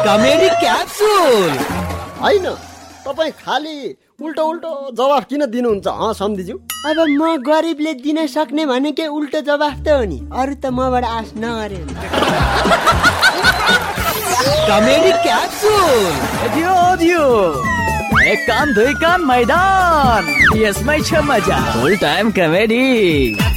Comedy capsule. होइन तपाईँ खालि उल्टो उल्टो जवाफ किन दिनुहुन्छ सम्धिज्यू? अब म गरिबले दिन सक्ने भनेकै उल्टो जवाफ त हो नि, अरू त मबाट आश नगरे। Comedy capsule. एक कान दुई कान मैदान, यसमै छ मजा, फुल टाइम कमेडी।